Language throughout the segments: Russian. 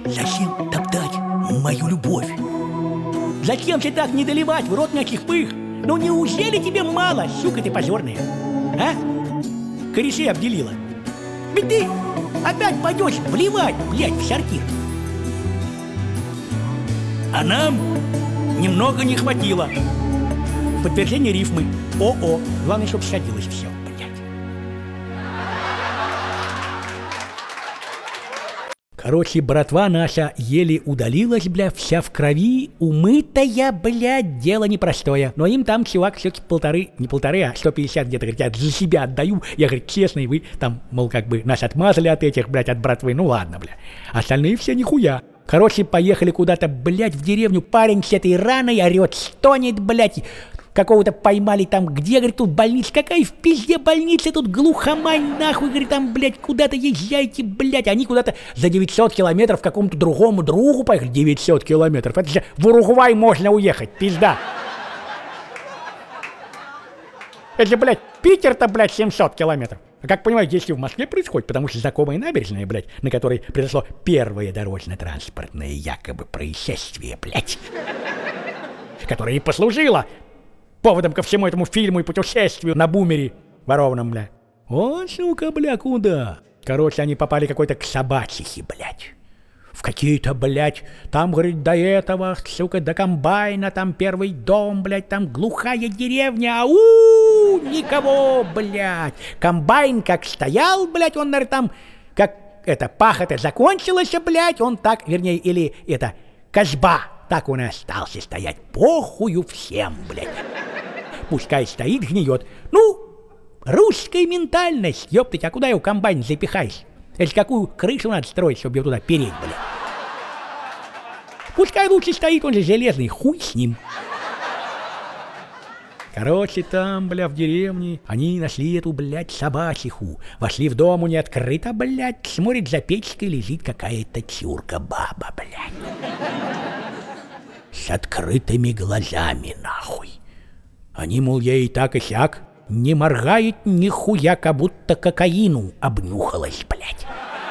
Зачем топтать мою любовь? Зачем ты так не доливать в рот мягких пых? Ну неужели тебе мало, сука ты позорная? А? Корешей обделила. Ведь ты опять пойдешь вливать, блядь, в сортир. А нам немного не хватило. В подтверждение рифмы. О-о. Главное, чтобы сходилось все, блядь. Короче, братва наша еле удалилась, бля, вся в крови, умытая, блядь, дело непростое. Но им там, чувак, все-таки не полторы, а 150 где-то, говорят, за себя отдаю. Я, говорю, честно, и вы там, мол, как бы нас отмазали от этих, блядь, от братвы. Ну ладно, бля. Остальные все нихуя. Короче, поехали куда-то, блядь, в деревню. Парень с этой раной орет, стонет, блядь. Какого-то поймали там, где, говорит, тут больница, какая в пизде больница, тут глухомань, нахуй, говорит, там, блядь, куда-то езжайте, блядь, они куда-то за 900 километров к какому-то другому другу поехали, 900 километров, это же в Уругвай можно уехать, пизда. Это же, блядь, Питер-то, блядь, 700 километров. А как понимаете, если в Москве происходит, потому что знакомая набережная, блядь, на которой произошло первое дорожно-транспортное якобы происшествие, блядь, которое и послужило поводом ко всему этому фильму и путешествию на бумере ворованном, бля. О, сука, бля, куда? Короче, они попали какой-то к собачихе, блядь. В какие-то, блядь, там, говорит, до этого, сука, до комбайна, там первый дом, блядь, там глухая деревня, ау, никого, блядь. Комбайн как стоял, блядь, он, наверное, там, как это, пахота закончилась, блядь, он так, вернее, или это, козьба, так он и остался стоять, похую всем, блядь. Пускай стоит, гниет. Ну, русская ментальность, ёптать, а куда его комбайн запихаешь? Это какую крышу надо строить, чтобы ее туда переть, блядь? Пускай лучше стоит, он же железный, хуй с ним. Короче, там, бля, в деревне, они нашли эту, блядь, собачиху. Вошли в дом, у нее открыто, блядь, смотрит, за печкой лежит какая-то чурка-баба, блядь. С открытыми глазами, нахуй. Они, мол, ей так и сяк, не моргает нихуя, как будто кокаину обнюхалась, блядь.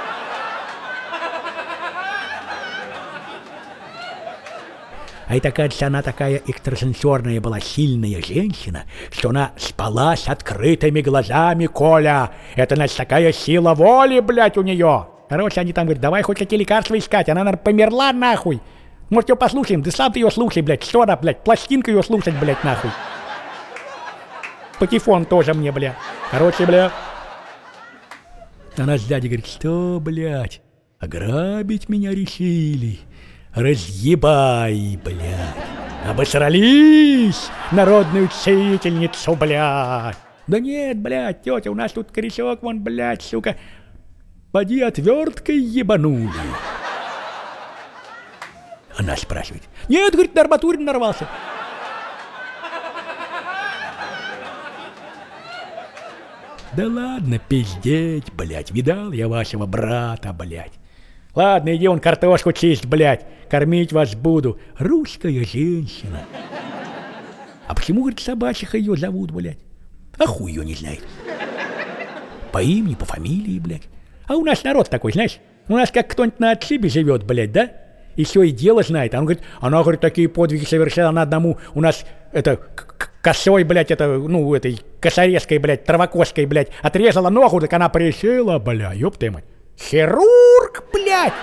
А это, кажется, она такая экстрасенсорная была, сильная женщина, что она спала с открытыми глазами, Коля. Это, значит, такая сила воли, блядь, у нее. Короче, они там говорят, давай хоть какие лекарства искать, она, наверное, померла, нахуй. Может, ее послушаем, да сам ты ее слушай, блядь, что она, блядь, пластинка ее слушать, блядь, нахуй. Патефон тоже мне, бля. Короче, бля. Она сзади говорит, что, блядь, ограбить меня решили. Разъебай, блядь. Обосрались, народную целительницу, блядь. Да нет, блядь, тетя, у нас тут корешок, вон, блядь, сука. Поди отверткой ебанули. Она спрашивает. Нет, говорит, на арматуре нарвался. Да ладно пиздеть, блядь, видал я вашего брата, блядь. Ладно, иди он картошку чисть, блядь, кормить вас буду. Русская женщина. А почему, говорит, собачиха ее зовут, блядь? А хуй ее не знает. По имени, по фамилии, блядь. А у нас народ такой, знаешь, у нас как кто-нибудь на отшибе живет, блядь, да? И все, и дело знает. Она говорит, такие подвиги совершила на одному. У нас, это, косой, блядь, это, ну, этой косорезкой, блядь, травокоской, блядь, отрезала ногу, так она пришила, бля, ёб ты мать. Хирург, блядь!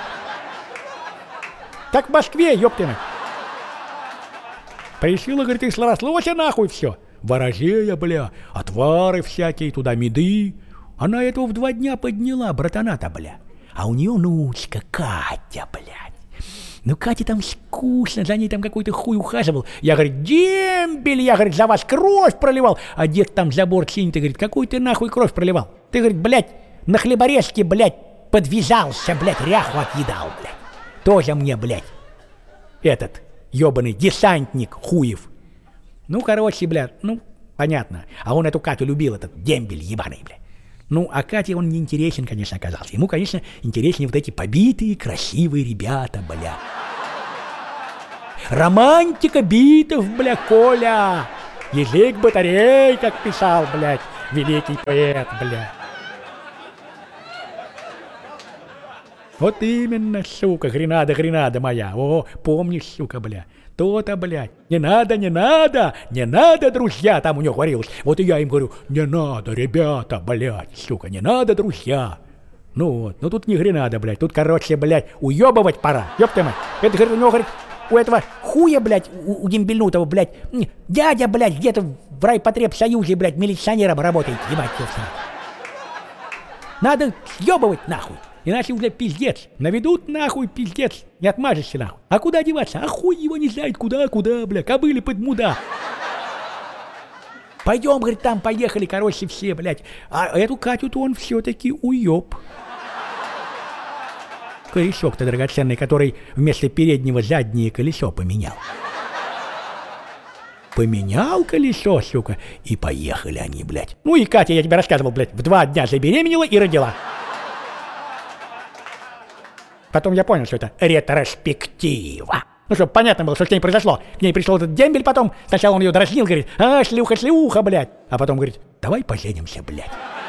Так в Москве, ёб ты мать. Пришила, говорит, и срослось, нахуй все. Ворожея, бля, отвары всякие, туда меды. Она этого в 2 дня подняла, братана-то, бля. А у нее внучка Катя, блядь. Ну, Кате там скучно, за ней там какой-то хуй ухаживал. Я, говорит, дембель, я, говорит, за вас кровь проливал. А дед там забор чинит и говорит, какой ты нахуй кровь проливал? Ты, говорит, блядь, на хлеборезке, блядь, подвязался, блядь, ряху отъедал, блядь. Тоже мне, блядь, этот ёбаный десантник хуев. Ну, короче, блядь, ну, понятно. А он эту Катю любил, этот дембель ебаный, блядь. Ну, а Кате он не интересен, конечно, оказался. Ему, конечно, интереснее вот эти побитые, красивые ребята, бля. Романтика битов, бля, Коля. Язык батарей, как писал, блядь, великий поэт, бля. Вот именно, сука, гренада моя. О, помнишь, сука, бля. То-то, блядь. Не надо, друзья, там у него говорилось. Вот и я им говорю, не надо, ребята, блядь, сука, не надо, друзья. Ну вот, ну тут не гренада, блядь, тут, короче, блядь, уебывать пора. Ёб ты мать. Это, говорит, у него, говорит, у этого хуя, блядь, у дембельнутого, блядь, дядя, блядь, где-то в райпотребсоюзе, блядь, милиционером работает, ебать, ёпта. Надо съебывать нахуй. Иначе уже пиздец. Наведут нахуй пиздец. Не отмажешься нахуй. А куда деваться? А хуй его не знает. Куда, бля. Кобыли под муда. Пойдем, говорит, там поехали, короче, все, блядь. А эту Катю-то он все-таки уеб. Корешок-то драгоценный, который вместо переднего заднее колесо поменял. Поменял колесо, сука, и поехали они, блядь. Ну и Катя, я тебе рассказывал, блядь, в 2 дня забеременела и родила. Потом я понял, что это ретроспектива. Ну, чтобы понятно было, что с ней произошло. К ней пришел этот дембель потом. Сначала он ее дразнил, говорит, шлюха, блядь. А потом говорит, давай поженимся, блядь.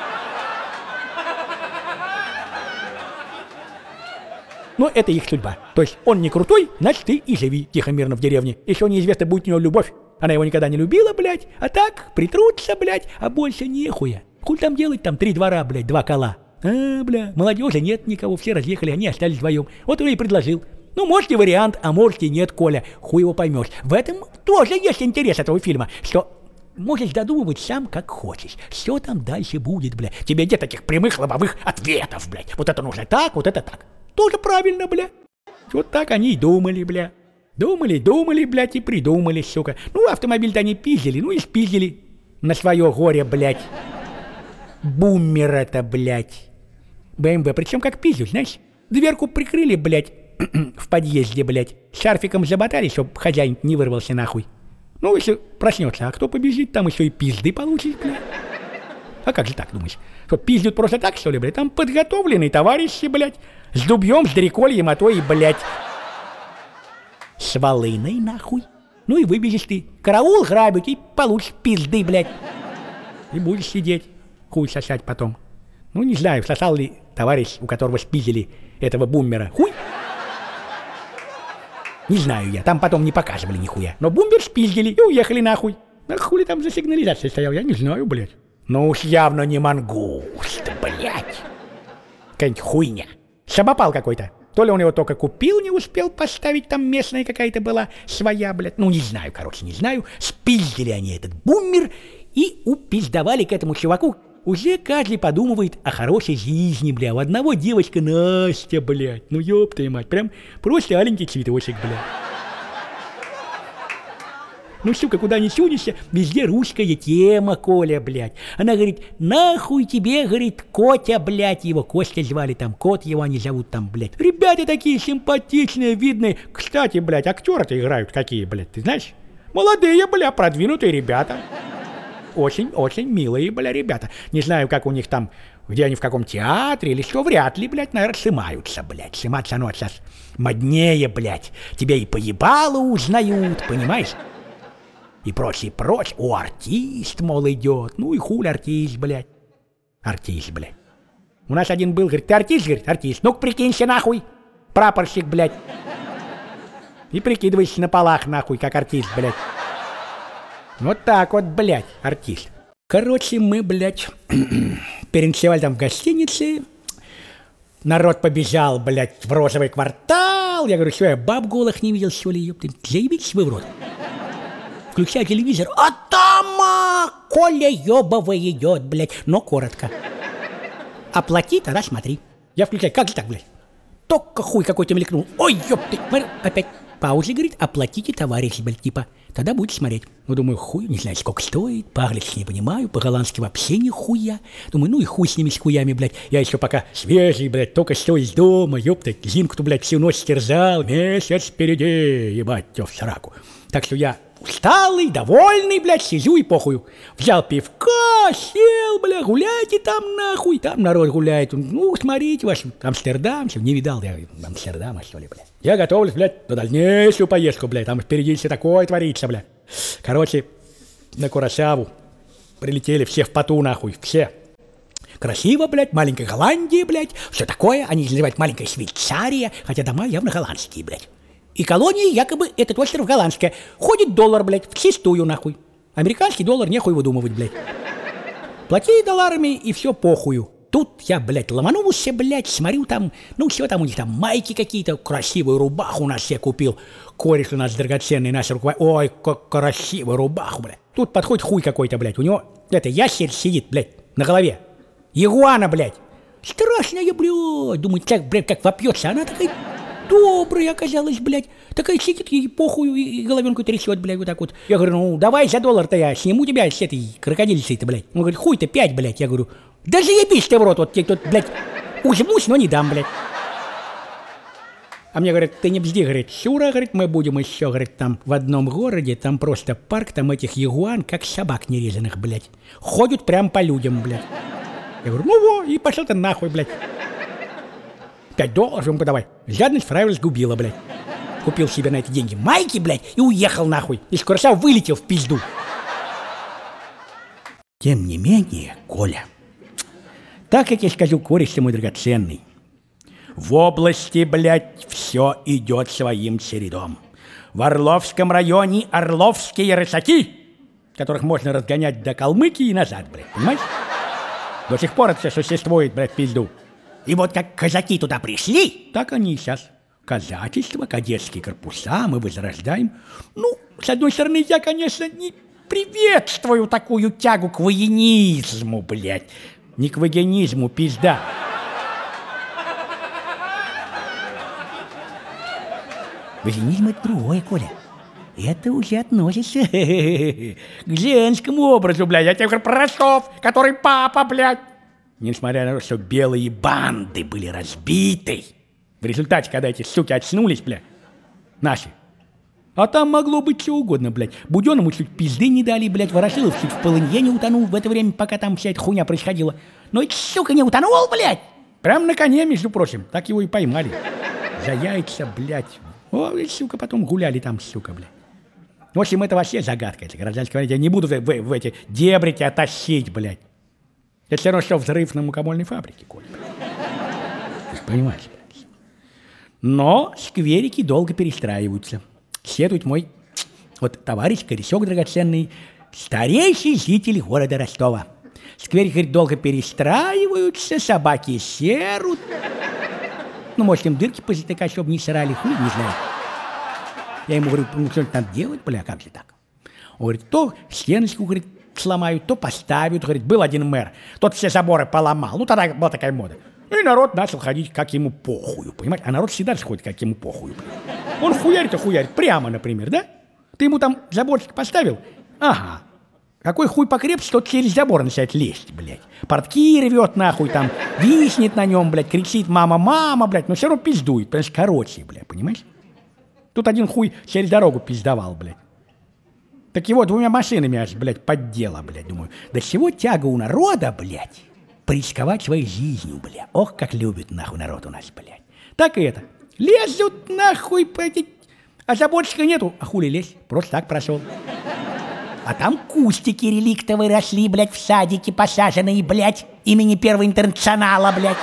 Но это их судьба. То есть он не крутой, значит ты и живи тихо-мирно в деревне. Еще неизвестно, будет у него любовь. Она его никогда не любила, блядь. А так, притрутся, блядь, а больше нехуя. Хуй там делать, там 3 двора, блядь, 2 кола. Бля, молодежи нет никого, все разъехали, они остались вдвоем. Вот он и предложил. Ну, можете вариант, а можете нет, Коля. Хуй его поймешь. В этом тоже есть интерес этого фильма, что можешь додумывать сам, как хочешь. Все там дальше будет, бля. Тебе нет таких прямых лобовых ответов, блядь. Вот это нужно так, вот это так. Тоже правильно, бля. Вот так они и думали, бля. Думали, блядь, и придумали, сука. Ну, автомобиль-то они пиздили, ну и спиздили. На свое горе, блядь. Буммер-то, блядь. БМВ, причем как пиздю, знаешь? Дверку прикрыли, блядь, в подъезде, блядь. Шарфиком заботали, чтоб хозяин не вырвался нахуй. Ну, если проснется, а кто побежит, там еще и пизды получит, блядь. А как же так, думаешь? Что, пиздят просто так, что ли, блядь? Там подготовленные товарищи, блядь. С дубьем, с дрекольем, а то и, блядь, с волыной, нахуй. Ну и выбежишь ты. Караул грабить и получишь пизды, блядь. И будешь сидеть, хуй сосать потом. Ну, не знаю, сосал ли товарищ, у которого спиздили этого буммера, хуй? Не знаю я, там потом не показывали нихуя. Но буммер спиздили и уехали нахуй. А хули там за сигнализацией стоял, я не знаю, блядь. Ну уж явно не мангуст, блядь. Какая-нибудь хуйня. Самопал какой-то. То ли он его только купил, не успел поставить, там местная какая-то была своя, блядь. Ну, не знаю, короче, не знаю. Спиздили они этот буммер и упиздовали к этому чуваку. Уже каждый подумывает о хорошей жизни, бля. У одного девочка Настя, блядь. Ну, ёптая мать, прям просто аленький цветочек, бля. Ну, сука, куда ни сунешься, везде русская тема, Коля, блядь. Она говорит, нахуй тебе, говорит, Котя, блядь, его Костя звали, там, кот его они зовут, там, блядь. Ребята такие симпатичные, видные. Кстати, блядь, актеры-то играют какие, блядь, ты знаешь? Молодые, бля, продвинутые ребята. Очень милые, бля, ребята. Не знаю, как у них там, где они, в каком театре или что, вряд ли, блядь, наверное, сымаются, блядь. Сыматься, оно сейчас моднее, блядь. Тебя и по ебалу узнают, понимаешь? И прочь. О, артист, мол, идет. Ну и хуй артист, блядь. Артист, блядь. У нас один был, говорит, ты артист? Говорит, артист. Ну-ка, прикинься, нахуй. Прапорщик, блядь. И прикидывайся на полах, нахуй, как артист, блядь. Вот так вот, блядь, артист. Короче, мы, блядь, переночевали там в гостинице. Народ побежал, блядь, в розовый квартал. Я говорю, что я баб голых не видел, что ли, ёпты. Заебитесь вы в рот. Включаю телевизор, а там Коля ёбовый идет, блядь, но коротко. Оплати, тогда смотри. Я включаю, как же так, блядь? Только хуй какой-то мелькнул. Ой, ёпты, опять. Пауза, говорит, оплатите, товарищ, блядь, типа, тогда будете смотреть. Ну, думаю, хуй, не знаю, сколько стоит, по-английски не понимаю, по-голландски вообще нихуя. Думаю, ну и хуй с ними, с хуями, блядь, я еще пока свежий, блядь, только что из дома, ёпта, зимку-то, блядь, всю ночь стерзал, месяц впереди, ебать, тё в сраку. Так что я усталый, довольный, блядь, сижу и похую. Взял пивка, сел, блядь, гуляйте там нахуй, там народ гуляет. Ну, смотрите, ваш Амстердам, не видал я Амстердама, что ли, блядь. Я готовлюсь, блядь, на дальнейшую поездку, блядь, там впереди все такое творится, блядь. Короче, на Курасаву прилетели все в поту, нахуй, все. Красиво, блядь, маленькая Голландия, блядь, все такое. Они называют маленькая Швейцария, хотя дома явно голландские, блядь. И колония якобы этот остров голландская. Ходит доллар, блядь, вчистую, нахуй. Американский доллар нехуй выдумывать, блядь. Плати долларами и все похую. Тут я, блядь, ломанулся, блядь, смотрю там, ну, все там у них там майки какие-то, красивую рубаху у нас себе купил. Кореш у нас драгоценный, наш руководитель. Ой, как красивая рубаху, блядь. Тут подходит хуй какой-то, блядь, у него, это, ящер сидит, блядь, на голове. Ягуана, блядь. Страшная, блядь, думаю, так, блядь, как вопьется. Она такая добрая оказалась, блядь. Такая сидит, ей похую, и головенку трясет, блядь, вот так вот. Я говорю, ну, давай за доллар-то я сниму тебя с этой крокодилицей-то, блядь. Он говорит, хуй-то 5, блядь. Я говорю, да заебись ты в рот, вот тебе тут, блядь, узьмусь, но не дам, блядь. А мне говорят, ты не бзди, говорит, Шура, говорит, мы будем еще, говорит, там в одном городе, там просто парк, там этих ягуан, как собак нерезанных, блядь. Ходят прям по людям, блядь. Я говорю, ну во, и пошел ты нахуй, блядь. $5 ему подавай. Жадность правильно сгубила, блядь. Купил себе на эти деньги майки, блядь, и уехал нахуй. Из Кураса вылетел в пизду. Тем не менее, Коля, так как я скажу, кореш ты мой драгоценный, в области, блядь, все идет своим чередом. В Орловском районе орловские рысаки, которых можно разгонять до Калмыкии и назад, блядь, понимаешь? До сих пор это все существует, блядь, пизду. И вот как казаки туда пришли, так они и сейчас. Казачество, кадетские корпуса мы возрождаем. Ну, с одной стороны, я, конечно, не приветствую такую тягу к военизму, блядь. Не к вагонизму, пизда. Вагонизм — это другое, Коля. Это уже относится к женскому образу, блядь. Я тебе говорю про Ростов, который папа, блядь. Несмотря на то, что белые банды были разбиты, в результате, когда эти суки очнулись, блядь, наши, а там могло быть что угодно, блядь. Буденному чуть пизды не дали, блядь, Ворошилов чуть в полынье не утонул в это время, пока там вся эта хуйня происходила. Но эта сука не утонул, блядь. Прям на коне, между прочим. Так его и поймали. За яйца, блядь. О, и, сука, потом гуляли там, сука, блядь. В общем, это вообще загадка. Это гражданская война. Я не буду в эти дебри тебя тащить, блядь. Это все равно, что взрыв на мукомольной фабрике, Коля. Ты понимаешь, блядь. Но скверики долго перестраиваются. Сетует мой вот товарищ, корешок драгоценный, старейший житель города Ростова. Скверики, говорит, долго перестраиваются, собаки серут. Ну, может, им дырки позатыкать, чтобы не срали, хуй, не знаю. Я ему говорю, ну, что-нибудь надо делать, бля, как же так? Он говорит, то стеночку, говорит, сломают, то поставят. Говорит, был один мэр, тот все заборы поломал. Ну, тогда была такая мода. И народ начал ходить, как ему похую, понимаете? А народ всегда ходит, как ему похую. Он хуярит и хуярит, прямо, например, да? Ты ему там заборчик поставил? Ага. Какой хуй покрепче, тот через забор начинает лезть, блядь. Портки рвет нахуй там, виснет на нем, блядь, кричит мама, мама, блядь, но все равно пиздует, потому что короче, блядь, понимаешь? Тут один хуй через дорогу пиздовал, блядь. Так его 2 машинами аж, блядь, поддела, блядь, думаю. До чего тяга у народа, блядь, порисковать своей жизнью, блядь. Ох, как любит нахуй народ у нас, блядь. Так и это. Лезут нахуй, блядь, а заборчика нету. А хули лезть? Просто так прошел. А там кустики реликтовые росли, блядь, в садике посаженные, блядь, имени Первого интернационала, блядь.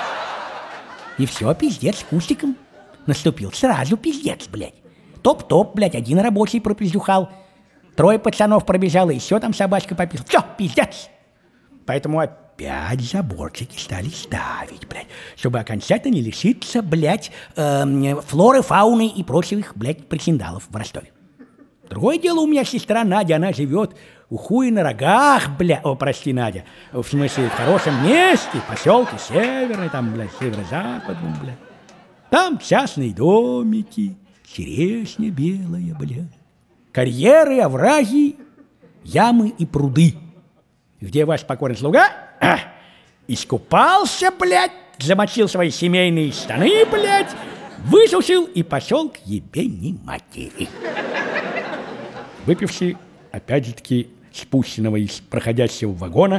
И все, пиздец, с кустиком наступил. Сразу пиздец, блядь. Топ-топ, блядь, один рабочий пропиздюхал. 3 пацанов пробежало, еще там собачка попила. Все, пиздец. Поэтому опять заборчики стали ставить, блядь, чтобы окончательно не лишиться, блядь, флоры, фауны и прочих, блядь, причиндалов в Ростове. Другое дело, у меня сестра Надя, она живет у хуя на рогах, бля, о, прости, Надя, в смысле, в хорошем месте, поселке Северный, там, блядь, северо-западном, блядь. Там частные домики, черешня белая, блядь, карьеры, овраги, ямы и пруды, где ваш покорный слуга искупался, блядь, замочил свои семейные штаны, блядь, высушил и пошел к ебени матери. Выпивший, опять же таки, спущенного из проходящего вагона,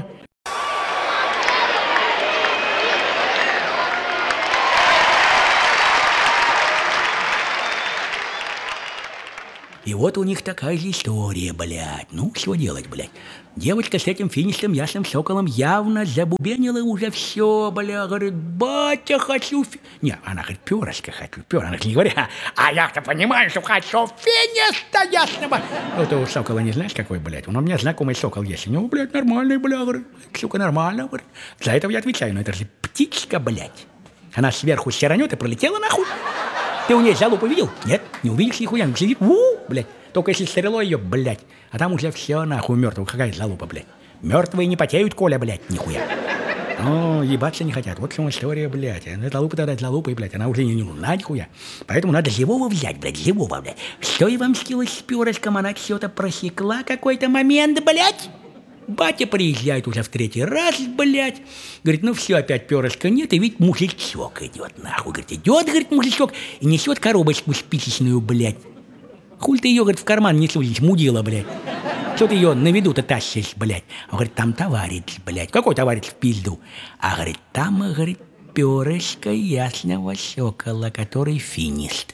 И вот у них такая же история, блядь. Ну, что делать, блядь? Девочка с этим финишным ясным соколом явно забубенила уже все, бля. Говорит, батя, хочу... Не, она говорит, перышко хочу, перышко. Она не говорит, а я-то понимаю, что хочу финиста ясного. Ну, ты у сокола не знаешь, какой, блядь? Он у меня знакомый сокол есть. У него, блядь, нормальный, бля, говорит. Сука, нормально, говорит. За этого я отвечаю, но это же птичка, блядь. Она сверху стиранет и пролетела нахуй. Ты у нее залупу видел? Нет, не увидишь нихуя. Она сидит, блядь. Только если стрелой ее, блядь. А там уже все нахуй мертвый. Какая залупа, блядь. Мертвые не потеют, Коля, блядь, нихуя. Ну, ебаться не хотят. Вот в чем история, блядь. Залупа тогда залупой, блядь. Она уже не нужна, нихуя. Поэтому надо живого взять, блядь, живого, блядь. Что и вам скилось с перышком? Она что-то просекла какой-то момент, блядь. Батя приезжает уже в 3-й раз, блядь. Говорит, ну все, опять перышка нет, и ведь мужичок идет, нахуй. Говорит, идет, говорит, мужичок, и несет коробочку спичечную, блядь. Хуй ты ее, говорит, в карман не сунешь, мудила, блядь. Что ты ее на виду-то тащишь, блядь? А говорит, там товарищ, блядь. Какой товарищ в пизду? А говорит, там, говорит, перышко ясного сокола, который финист.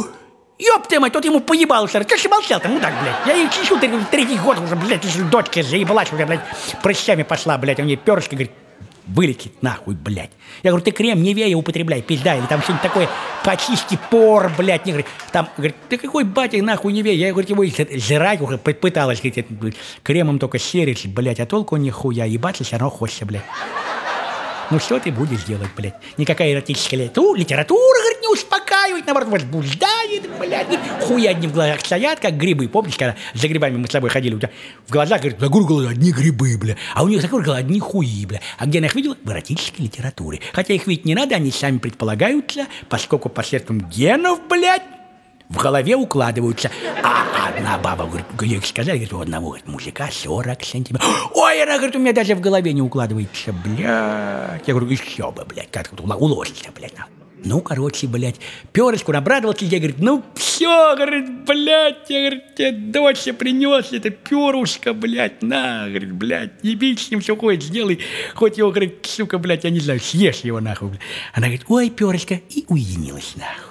Ёб ты мать, тот ему поебал, что ты молчал-то, мудак, блядь. Я ей чищу 3-й год уже, блядь, дочка заебалась уже, блядь, прыщами пошла, блядь, у нее перышко, говорит, вылетит нахуй, блядь. Я говорю, ты крем Невея употребляй, пизда, или там что-нибудь такое, почисти пор, блядь. Не, говорит, там, говорит, ты какой батя нахуй Невея? Я, говорит, его жрать уже пыталась, говорит, кремом только серить, блядь, а толку нихуя, ебаться все равно хочется, блядь. Ну что ты будешь делать, блядь? Никакая эротическая литература, говорит, не успокаивает, наоборот, возбуждает, блядь. Хуя одни в глазах стоят, как грибы. Помнишь, когда за грибами мы с тобой ходили? У тебя в глазах, говорит, за глаза одни грибы, бля. А у них за глаза одни хуи, бля. А где она их видела? В эротической литературе. Хотя их видеть не надо, они сами предполагаются, поскольку посредством генов, блядь, в голове укладываются. А одна баба, говорит, ей сказали, говорит, у одного, говорит, мужика 40 сантиметров. Ой, она, говорит, у меня даже в голове не укладывается, блядь. Я говорю, еще бы, блядь, как тут уложится, блядь. Ну, короче, блядь, перышку обрадовался, я, говорит, ну, все, говорит, блядь, я, говорит, тебе дочь принес это перышко, блядь, на, говорит, блядь, ебись с ним, все хочешь, сделай, хоть его, говорит, сука, блядь, я не знаю, съешь его, нахуй, блядь. Она говорит, ой, перышко, и уединилась, нахуй.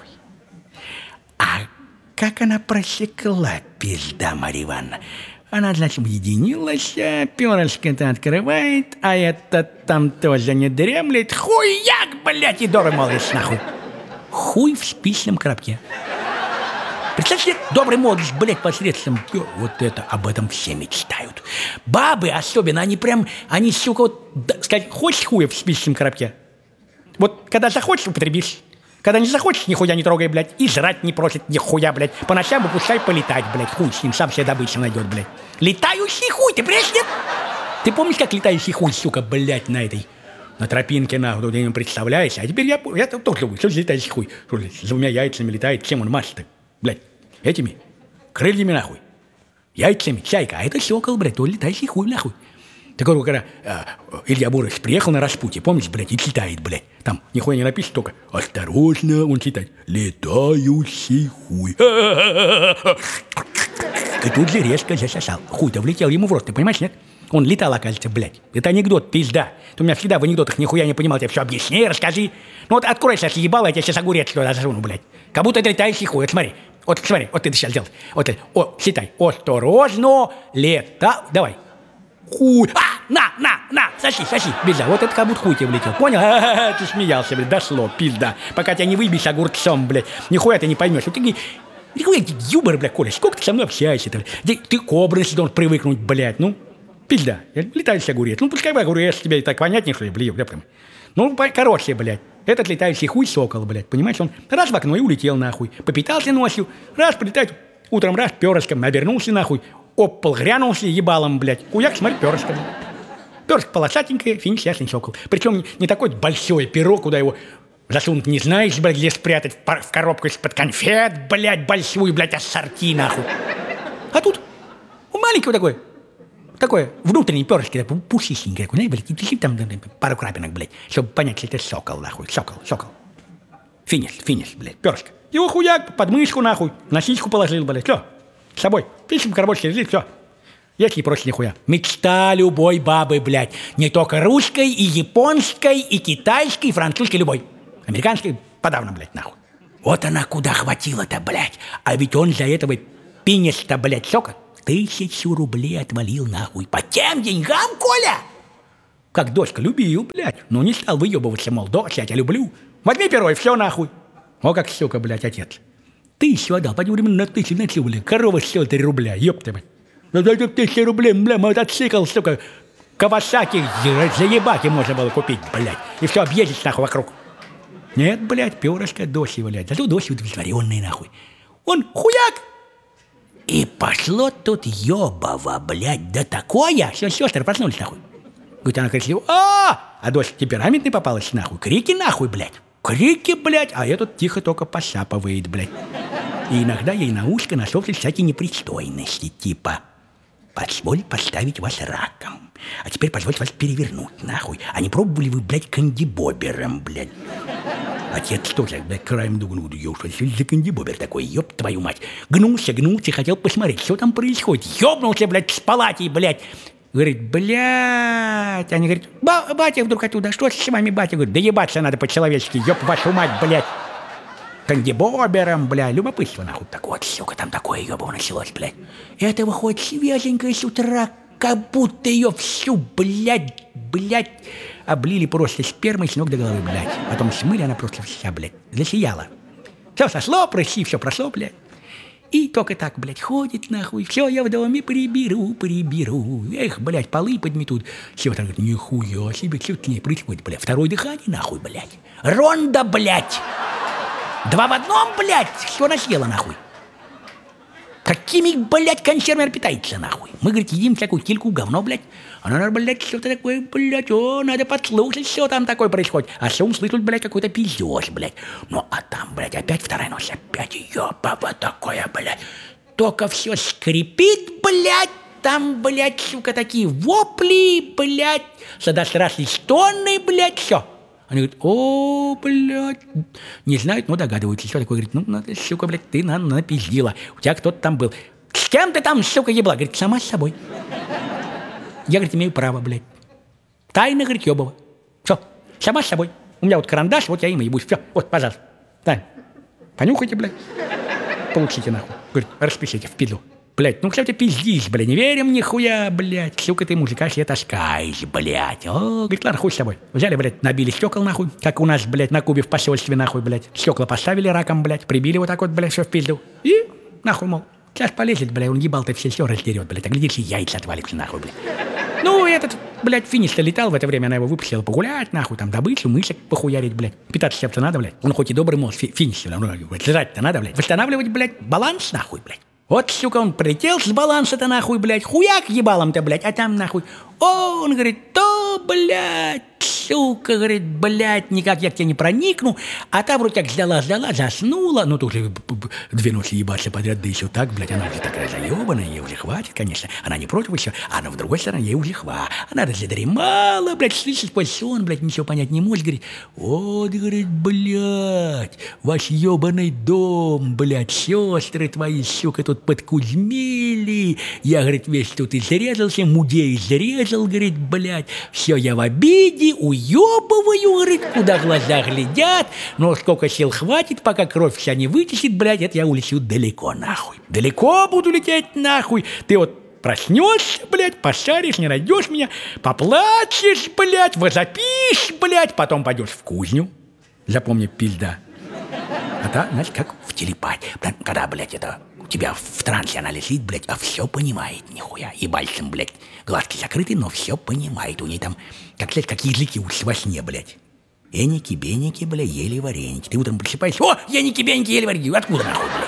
А как она просекла, пизда, Марья Ивановна? Она, значит, уединилась, перышко-то открывает, а этот там тоже не дремлет. Хуяк, блядь, и добрый молодец, нахуй. Хуй в спичном коробке. Представьте, добрый молодец, блядь, посредством... Вот это, об этом все мечтают. Бабы особенно, они прям, они, сука, вот, сказать, хочешь хуя в спичном коробке? Вот, когда захочешь, употребишь. Когда не захочешь, нихуя не трогай, блядь, и жрать не просит нихуя, блядь. По ночам выпускай полетать, блядь, хуй с ним, сам себе добычу найдет, блядь. Летающий хуй, ты понимаешь, нет? Ты помнишь, как летающий хуй, сука, блядь, на тропинке, нахуй, ты не представляешь? А теперь я тоже думаю, что за летающий хуй? Что, с 2 яйцами летает, чем он машет-то, блядь? Этими крыльями, нахуй. Яйцами, чайка, а это сокол, блядь, то летающий хуй, нахуй. Так вот, когда Илья Бурович приехал на распутье, помнишь, блядь, и читает, блядь. Там нихуя не написано, только осторожно, он читает. Летающий хуй. И тут же резко засосал. Хуй-то влетел ему в рот, ты понимаешь, нет? Он летал, оказывается, блядь. Это анекдот, пизда. Ты у меня всегда в анекдотах нихуя не понимал, тебе все объясни, расскажи. Ну вот открой сейчас ебало, я тебе сейчас огурец туда засуну, блядь. Как будто это летающий хуй, вот смотри. Вот смотри, вот ты сейчас сделал. Вот это, читай. Осторожно, давай. Хуй, на, соси, бежал. Вот это как будто хуй тебе влетел, понял? Ты смеялся, блядь, дошло, пизда. Пока тебя не выбьешь огурцом, блядь, нихуя ты не поймешь. Вот ты, нихуя, юмор, блядь, Коля, сколько ты со мной общаешься-то, блядь? Ты к образу должен привыкнуть, блядь, ну, пизда. Летающий огурец, ну, пускай огурец тебе и так понятнее, что ли, блядь, прям. Ну, короче, блядь, этот летающий хуй сокол, блядь, понимаешь, он раз в окно и улетел, нахуй, попитался ночью, раз прилетает, утром раз перышком обернулся, нахуй, об пол грянулся ебалом, блядь. Хуяк, смотри, перышко. Перышко полосатенькое, финиш, ясный сокол. Причем не такой большой перо, куда его засунуть не знаешь, блядь, где спрятать в коробку из-под конфет, блядь, большую, блядь, ассорти, нахуй. А тут маленький вот такой внутренний перышко, пушистенький, знаешь, блядь, и там пару крапинок, блядь, чтобы понять, что это сокол, нахуй, сокол. Финиш, блядь, перышко. Его хуяк под мышку, нахуй, на сиську положил, блядь, все. С собой. Пишем коробочки, лежит, все. Если не просит нихуя. Мечта любой бабы, блядь. Не только русской, и японской, и китайской, и французской, любой. Американской подавно, блядь, нахуй. Вот она куда хватила-то, блядь. А ведь он за этого пинешь-то, блядь, сока? 1000 рублей отвалил нахуй. По тем деньгам, Коля? Как дочка, любил, блядь. Но не стал выебываться, мол, дочь, я тебя люблю. Возьми перо и все нахуй. О, как, сука, блядь, отец. 1000 отдал, пойди временно на 1000, блядь. Корова стоила 3 рубля, ёпта, блядь. За 1000 рублей, бля, мотоцикл, сука, Кавасаки, заебаки можно было купить, блядь. И все объездить, нахуй, вокруг. Нет, блядь, перышко дочь, блядь. Зато дочь удовлетворенный, нахуй. Он хуяк. И пошло тут ёбово, блядь, да такое. Все, сестры проснулись, нахуй. Говорит, она красиво. А дочь темпераментный попалась, нахуй. Крики, нахуй, блядь. Крики, блядь. А этот тихо только посапывает, блядь. И иногда ей на ушко насовывают всякие непристойности, типа: позволь поставить вас раком. А теперь позвольте вас перевернуть, нахуй. А не пробовали вы, блядь, кандибобером, блядь? Отец тоже, блядь, краем думал, что за кандибобер такой, ёб твою мать. Гнулся, хотел посмотреть, что там происходит. Ёбнулся, блядь, с палатей, блядь. Говорит, блядь. Они говорят, батя вдруг оттуда, что с вами, батя? Говорит, да ебаться надо по-человечески, ёб вашу мать, блядь. Кандибобером, блядь, любопытство, нахуй. Так вот, сука, там такое ёбово началось, блядь. Это выходит свеженькая с утра, как будто ее всю, блядь, облили просто спермой с ног до головы, блядь. Потом смыли, она просто вся, блядь, засияла. Все сошло, прыщи, все прошло, блядь. И только так, блядь, ходит, нахуй. Все, я в доме приберу. Эх, блядь, полы подметут. Все там говорит, нихуя себе, что к ней происходит, блядь. Второе дыхание, нахуй, блядь. Ронда, блядь. 2 в 1, блядь, все она съела, нахуй. Какими, блядь, консервами питается, нахуй? Мы, говорит, едим всякую кильку, говно, блядь. Она, блядь, что-то такое, блядь, надо подслушать, что там такое происходит. А все услышат, блядь, какой-то пиздеж, блядь. Ну, а там, блядь, опять вторая ночь, опять ёбаво такое, блядь. Только все скрипит, блядь, там, блядь, сука, такие вопли, блядь, сладострастные стоны, блядь, все. Они говорят, о, блядь, не знают, но догадываются, что такое. Говорит, ну, сука, блядь, ты напиздила. У тебя кто-то там был. С кем ты там, сука, ебла? Говорит, сама с собой. Я, говорит, имею право, блядь. Тайна, говорит, ёбова. Все, сама с собой. У меня вот карандаш, вот я им ебусь. Все, вот, пожалуйста. Да. Понюхайте, блядь. Получите, нахуй. Говорит, распишите в пидлу. Блядь, ну, кстати, пиздишь, блядь, не верим нихуя, блядь. Сука, ты мужика себе таскаешь, блядь. О, говорит, ладно, хуй с тобой. Взяли, блядь, набили стекол, нахуй. Как у нас, блядь, на Кубе в посольстве, нахуй, блядь. Стекла поставили раком, блядь, прибили вот так вот, блядь, все в пизду. И, нахуй, мол, сейчас полезет, блядь, он ебал-то все раздерет, блядь. А глядишь, и яйца отвалится, нахуй, блядь. Ну, этот, блядь, финиш-то летал, в это время она его выпустила погулять, нахуй, там, добычу, мышек похуярить, блядь. Питаться чем-то надо, блядь. Он хоть и добрый мозг, финиш, блядь, жрать-то надо, блядь. Восстанавливать, блядь, баланс, нахуй, блядь. Вот, сука, он прилетел с баланса-то, нахуй, блядь, хуяк ебалом-то, блядь, а там, нахуй, о, он говорит, то, блядь, сука, говорит, блядь, никак я к тебе не проникну, а та вроде как ждала, заснула, ну, тут уже 2 ночи ебаться подряд, да еще так, блядь, она уже такая заебанная, ей уже хватит, конечно, она не против еще, а в другой стороне, ей уже она задремала, блядь, слышит сквозь сон, блядь, ничего понять не может, говорит, вот, говорит, блядь, ваш ебаный дом, блядь, сестры твои, сука, тут подкузмели, я, говорит, весь тут изрезался, мудей изрезал, говорит, блядь, все я в обиде, уебываю, говорит, куда глаза глядят, но сколько сил хватит, пока кровь вся не вытечет, блядь, это я улечу далеко, нахуй. Далеко буду лететь, нахуй. Ты вот проснешься, блядь, пошаришь, не найдешь меня, поплачешь, блядь, возопишь, блядь, потом пойдешь в кузню. Запомни, пизда. А та, значит, как в телепатии. Когда, блядь, это у тебя в трансе она лежит, блядь, а все понимает, нихуя. И пальцем, блядь, глазки закрыты, но все понимает. У ней там, как, блядь, как языки во сне, блядь. Эники-беники, блядь, ели вареники. Ты утром просыпаешься, о, эники-беники, ели вареники. Откуда, нахуй, блядь?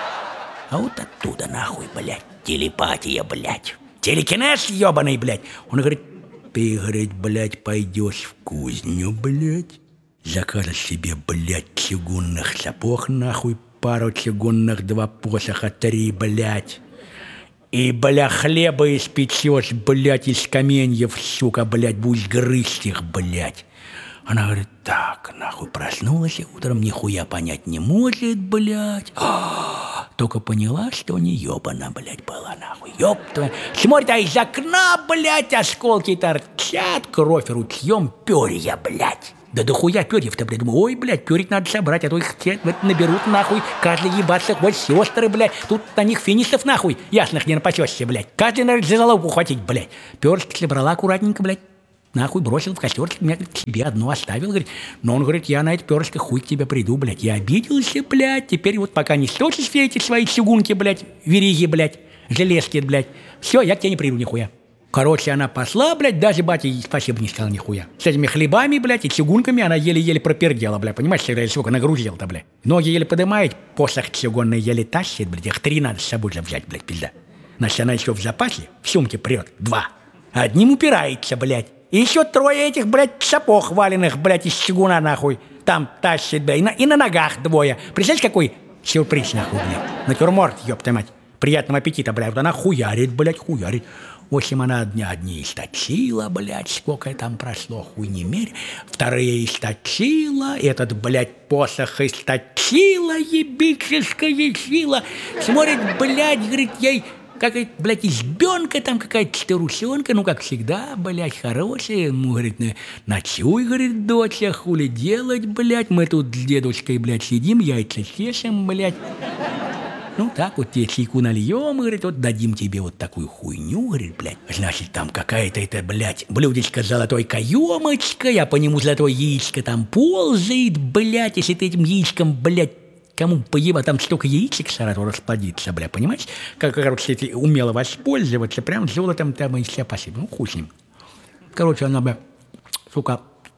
А вот оттуда, нахуй, блядь, телепатия, блядь. Телекинез ебаный, блядь. Он говорит, ты, говорит, блядь, пойдешь в кузню, блядь. Закажешь себе, блядь, чугунных сапог, нахуй, пару чугунных, 2 посоха, 3, блядь. И, бля, хлеба испечешь, блядь, из каменьев, сука, блядь, будешь грызть их, блядь. Она говорит, так, нахуй, проснулась утром, нихуя понять не может, блядь. Только поняла, что не ебана, блядь, была, нахуй. Ёб твою. Смотрит, а из окна, блядь, осколки торчат, кровь ручьем, перья, блядь. Да дохуя перьев-то, блядь. Думаю, ой, блядь, перьев надо собрать, а то их те наберут нахуй. Каждый ебаться, хоть сестры, блядь. Тут на них финисов нахуй ясных не напасешься, блядь. Каждый, наверное, за голову ухватить, блядь. Перышки собрала аккуратненько, блядь. Нахуй бросил в костер, меня говорит, себе одно оставил, говорит. Но он говорит, я на эти перышки хуй к тебе приду, блядь. Я обиделся, блядь. Теперь вот пока не сточишь все эти свои чугунки, блядь, вериги, блядь, железки, блядь. Все, я к тебе не приду нихуя. Короче, она посла, блядь, даже батя ей спасибо не сказал нихуя. С этими хлебами, блядь, и чугунками она еле-еле пропердела, блядь. Понимаешь, сколько нагрузил-то, блядь. Ноги еле подымает, посох чугунный еле тащит, блядь. Их 3 надо с собой взять, блядь, пизда. Значит, она еще в запасе, в сумке прет 2. Одним упирается, блядь. И еще 3 этих, блядь, сапог валенных, блядь, из чугуна, нахуй. Там тащит, блядь, и на ногах 2. Представляешь, какой сюрприз, нахуй, блядь. Натюрморт, ёпта мать. Приятного аппетита, блядь. Вот она хуярит, блядь, хуярит. В общем, она одни источила, блядь, сколько там прошло, хуй не мерь. 2 источила, этот, блядь, посох источила, ебическая сила. Смотрит, блядь, говорит, ей какая-то, блядь, избенка там, какая-то старушонка, ну, как всегда, блядь, хорошая. Ему, говорит, ночуй, говорит, доча, хули делать, блядь, мы тут с дедушкой, блядь, сидим, яйца чешем, блядь. Ну, так вот тебе чайку нальем, говорит, вот дадим тебе вот такую хуйню, говорит, блядь. Значит, там какая-то это, блядь, блюдечко с золотой каемочкой, а по нему золотое яичко там ползает, блядь, если ты этим яичком, блядь, кому поеба, там столько яичек сразу расплодится, блядь, понимаешь? Как, короче, если умело воспользоваться, прям золотом там и себя спасибо. Ну, хуй с ним. Короче, она, бля, сука,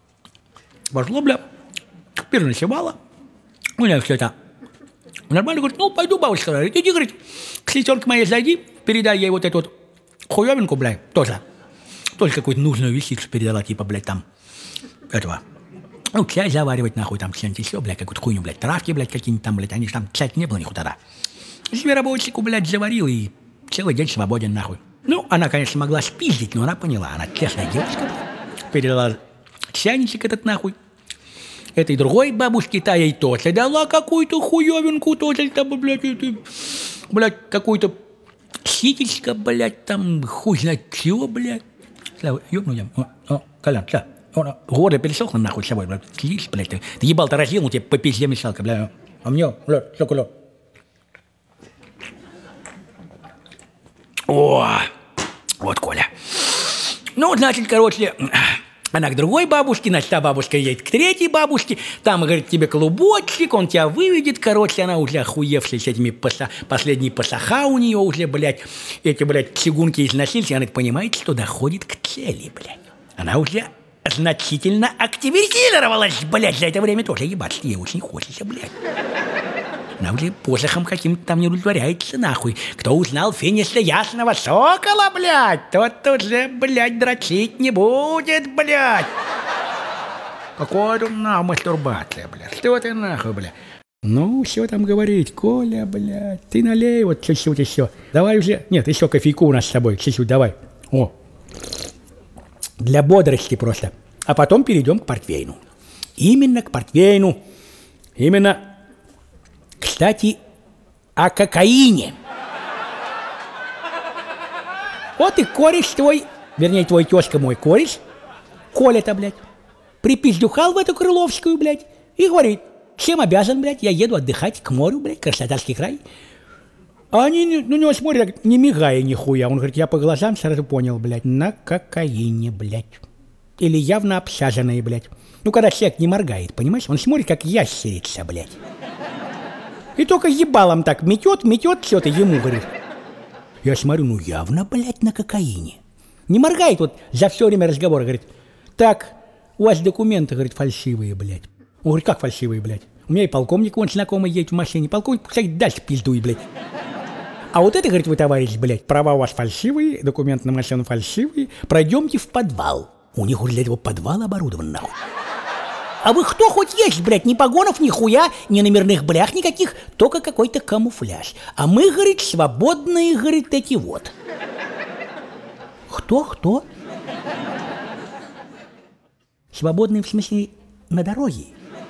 пошло, бля, переночевала. У меня все это нормально, говорит, ну, пойду, бабушка, говорит, иди, говорит, к сестерке моей зайди, передай ей вот эту вот хуёвинку, блядь, тоже какую-то нужную вещицу передала, типа, блядь, там, этого, ну, чай заваривать, нахуй, там, что-нибудь еще, блядь, какую-то хуйню, блядь, травки, блядь, какие-нибудь там, блядь, они же там, чай не было никуда тогда. Зверобойчику, блядь, заварил и целый день свободен, нахуй. Ну, она, конечно, могла спиздить, но она поняла, она честная девочка, блядь, передала чайничек этот, нахуй. Этой другой бабушке та ей тоже дала какую-то хуёвинку, тоже там, блядь, какую-то ситечко, блядь, там, хуй знает чего, блядь. Ёбну, Колян, горе пересохло, нахуй, с собой, блядь, слизь, блядь, ты ебал-то разъел, тебе по пизде мешалка, блядь. А мне, блядь, что, Коля? О, вот Коля. Ну, значит, короче, она к другой бабушке, значит, та бабушка едет к 3 бабушке, там, говорит, тебе клубочек, он тебя выведет, короче, она уже охуевшая с этими последние посоха у нее уже, блядь, эти, блядь, чугунки износились, и она понимает, что доходит к цели, блядь. Она уже значительно активизировалась, блядь, за это время тоже ебаться ей очень хочется, блядь. Она уже посохом каким-то там не удовлетворяется, нахуй. Кто узнал финиша ясного сокола, блядь, тот уже, блядь, дрочить не будет, блядь. Какой тут нахуй мастурбация, блядь? Что ты нахуй, блядь? Ну, все там говорить, Коля, блядь, ты налей вот чуть-чуть еще. Давай уже, нет, еще кофейку у нас с собой, чуть-чуть давай. О, для бодрости просто. А потом перейдем к портвейну. Именно к портвейну. Именно... Кстати, о кокаине. Вот и кореш твой, вернее, твой тезка мой кореш, Коля-то, блядь, припиздюхал в эту Крыловскую, блядь, и говорит, чем обязан, блядь, я еду отдыхать к морю, блядь, Краснодарский край. А они на него смотрят, не мигая нихуя. Он говорит, я по глазам сразу понял, блядь, на кокаине, блядь. Или явно обсаженные, блядь. Ну, когда человек не моргает, понимаешь? Он смотрит, как ящерица, блядь. И только ебалом так метет, что-то ему, говорит. Я смотрю, ну явно, блядь, на кокаине. Не моргает вот за все время разговора, говорит. Так, у вас документы, говорит, фальшивые, блядь. Он говорит, как фальшивые, блядь? У меня и полковник, он знакомый, едет в машине. Полковник, кстати, дальше пиздуй, блядь. А вот это, говорит, вы, товарищ, блядь, права у вас фальшивые, документы на машину фальшивые. Пройдемте в подвал. У них уже для этого подвал оборудован, нахуй. А вы кто хоть есть, блядь, ни погонов, ни хуя, ни номерных блях никаких, только какой-то камуфляж. А мы, говорит, свободные, говорит, эти вот. Кто? Свободные, в смысле, на дороге.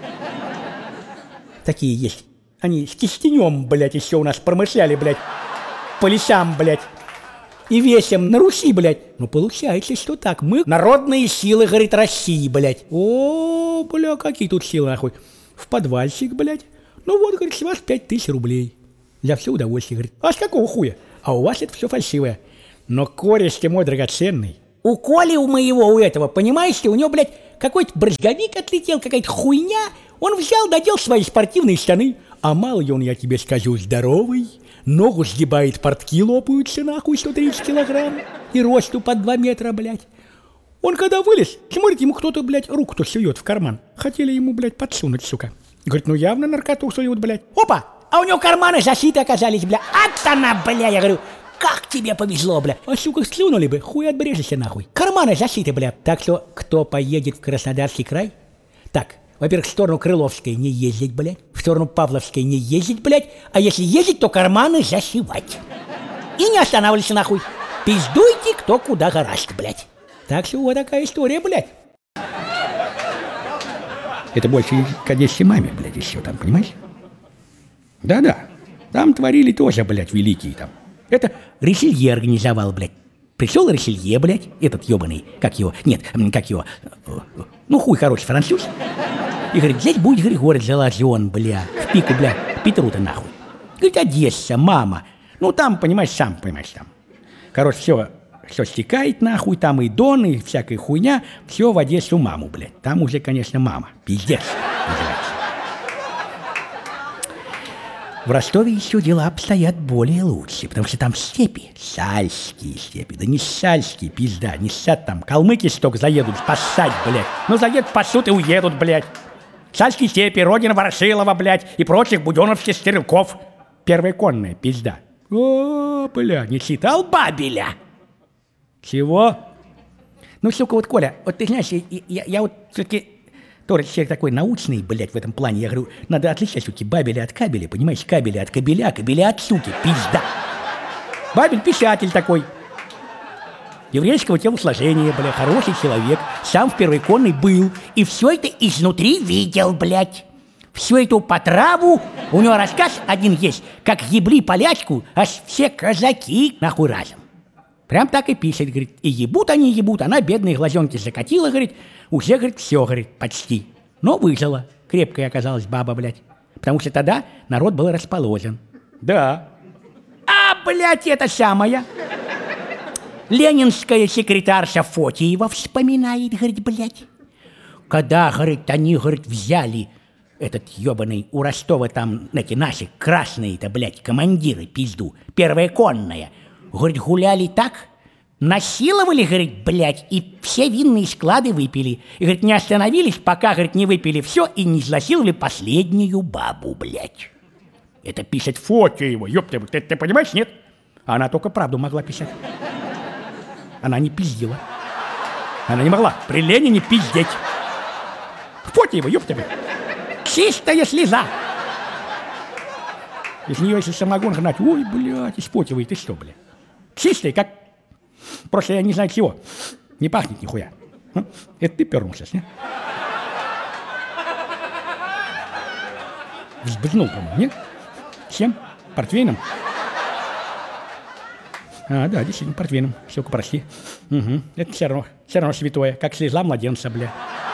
Такие есть. Они с кистенем, блядь, еще у нас промышляли, блядь, по лесам, блядь. и весим на Руси, блядь. Ну, получается, что так. Мы народные силы, говорит, России, блядь. О, бля, какие тут силы, нахуй. В подвальчик, блядь. Ну вот, говорит, с вас 5000 рублей. За все удовольствие, говорит. А с какого хуя? А у вас это все фальшивое. Но кореш ты мой драгоценный. У Коли, у моего, у этого, понимаешь ты, у него, блядь, какой-то брызговик отлетел, какая-то хуйня. Он взял, надел свои спортивные штаны. А малый он, я тебе скажу, здоровый. Ногу сгибает, портки лопаются, нахуй, 130 килограмм. И росту под 2 метра, блядь. Он когда вылез, смотрит, ему кто-то, блядь, руку-то сует в карман. Хотели ему, блядь, подсунуть, сука. Говорит, ну явно наркоту суют, блядь. Опа! А у него карманы зашиты оказались, бля. А она, бля, я говорю, как тебе повезло, бля. А сука, слюнули бы, хуй отбрежешься, нахуй. Карманы зашиты, бля. Так что, кто поедет в Краснодарский край? Так, во-первых, в сторону Крыловской не ездить, блядь. В сторону Павловской не ездить, блядь. А если ездить, то карманы зашивать. И не останавливайся, нахуй. Пиздуйте, кто куда гораст, блядь. Так что вот такая история, блядь. Это больше к Одессе маме, блядь, еще там, понимаешь? Да-да, там творили тоже, блядь, великие там. Это Ришелье организовал, блядь. Пришел Ришелье, блядь, этот ебаный, как его, нет, как его, ну хуй хороший француз. И говорит, здесь будет Григорий Залазен, бля, в пику, бля, Петру-то нахуй. Говорит, Одесса, мама. Ну там, понимаешь, сам понимаешь, там. Короче, все стекает нахуй, там и Дон, и всякая хуйня, все в Одессу маму, блядь. Там уже, конечно, мама, пиздец называется. В Ростове еще дела обстоят более лучше, потому что там степи, сальские степи, да не сальские, пизда, не сад там, калмыки столько заедут спасать, блядь. Ну заедут, пасут и уедут, блядь. Сальские степи, родина Ворошилова, блядь, и прочих буденовских стрелков. Первая конная, пизда. О, бля, не читал Бабеля? Чего? Ну, сука, вот, Коля, вот ты знаешь, я вот все-таки... Тоже человек такой научный, блядь, в этом плане. Я говорю, надо отличать, суки, Бабеля от Кабеля, понимаешь? Кабеля от Кабеля, Кабеля от суки, пизда. Бабель писатель такой. Еврейского телосложения, бля, хороший человек. Сам в первой конной был. И все это изнутри видел, блядь. Всю эту потраву. У него рассказ один есть. Как ебли полячку, аж все казаки нахуй разом. Прям так и пишет, говорит. И ебут они, ебут. Она бедные глазенки закатила, говорит. Уже, говорит, все, говорит, почти. Но выжила. Крепкая оказалась баба, блядь. Потому что тогда народ был расположен. Да. А, блядь, это самая. Ленинская секретарша Фотиева вспоминает, говорит, блядь. Когда, говорит, они, говорит, взяли этот ебаный у Ростова там, эти наши красные-то, блядь, командиры, пизду, первая конная. Говорит, гуляли так, насиловали, говорит, блядь, и все винные склады выпили. И, говорит, не остановились, пока, говорит, не выпили все и не изнасиловали последнюю бабу, блядь. Это пишет Фотиева, ёпта, ты понимаешь, нет? Она только правду могла писать. Она не пиздила. Она не могла при Ленине пиздеть. Фотиева, ёпта, чистая слеза. Из нее, если самогон гнать, ой, блядь, испотивай, ты что, блядь? Чистый, как... Просто я не знаю чего. Не пахнет нихуя. Это ты пернулся, не? Взбрызнул, по-моему, нет? Чем? Портвейном? А, да, действительно, портвейном. Сука, прости. Угу. Это все равно святое. Как слеза младенца, бля.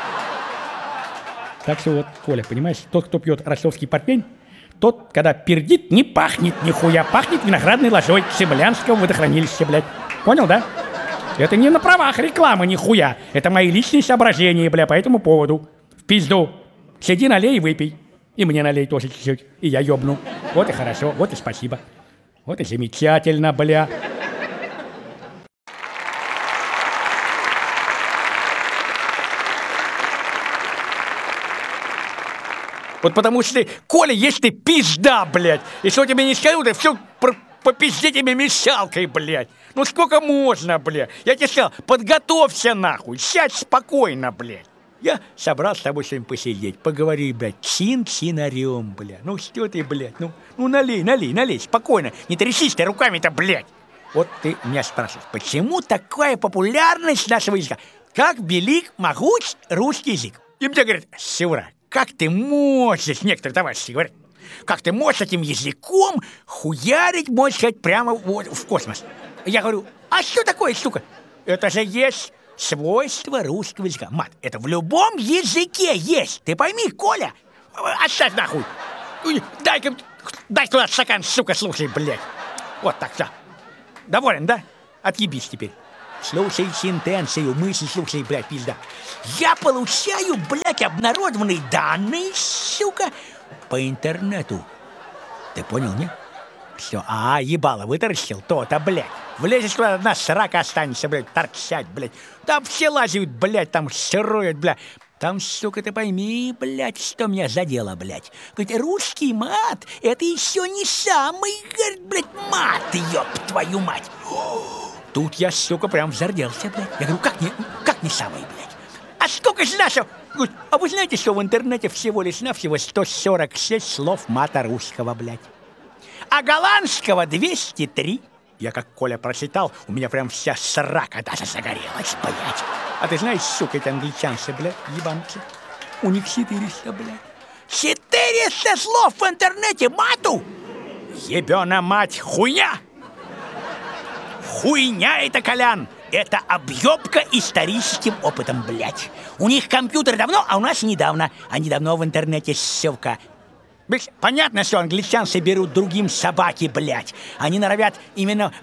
Так что вот, Коля, понимаешь, тот, кто пьет ростовский портвейн, тот, когда пердит, не пахнет нихуя. Пахнет виноградной лозой Цимлянского водохранилища, блядь. Понял, да? Это не на правах рекламы нихуя. Это мои личные соображения, бля, по этому поводу. В пизду. Сиди, налей и выпей. И мне налей тоже чуть-чуть. И я ёбну. Вот и хорошо, вот и спасибо. Вот и замечательно, бля. Вот потому что ты, Коля, есть ты пизда, блядь. И что тебе не скажу, ты все попизди тебе мешалкой, блядь. Ну сколько можно, блядь? Я тебе сказал, подготовься нахуй, сядь спокойно, блядь. Я собрал с тобой сегодня посидеть, поговори, блядь, чин-чинарем, блядь. Ну что ты, блядь, ну налей, спокойно. Не трясись ты руками-то, блядь. Вот ты меня спрашиваешь, почему такая популярность нашего языка? Как велик, могуч русский язык? И мне говорят, Севра, как ты можешь, некоторые товарищи говорят, как ты можешь этим языком хуярить, можно сказать, прямо вот в космос? Я говорю, А что такое, сука? Это же есть свойство русского языка. Мат, это в любом языке есть. Ты пойми, Коля. Оставь нахуй. Дай туда стакан, сука, слушай, блядь. Вот так, все. Доволен, да? Отъебись теперь. Слушай сентенцию, мысль, слушай, блядь, пизда. Я получаю, блядь, обнародованные данные, сука, по интернету. Ты понял, нет? Все, ебало вытаращил, то-то, блядь. Влезешь туда, одна срака останется, блядь, торчать, блядь. Там все лазят, блядь, там сыруют, блядь. Там, сука, ты пойми, блядь, что меня задело, блядь. Говорит, русский мат, это еще не самый, блядь, мат, ёб твою мать. Тут я, сука, прям зарделся, блядь. Я говорю, как не самый, блядь? А сколько же нашего? А вы знаете, что в интернете всего лишь навсего 146 слов мата русского, блядь? А голландского 203. Я как Коля прочитал, у меня прям вся срака даже загорелась, блядь. А ты знаешь, сука, эти англичанцы, блядь, ебанцы? У них 400, блядь. 400 слов в интернете мату? Ебёна мать, хуйня! Хуйня это, Колян! Это объебка историческим опытом, блядь. У них компьютер давно, а у нас недавно. А недавно в интернете, сука. Понятно, что англичанцы берут другим собаки, блядь. Они норовят именно.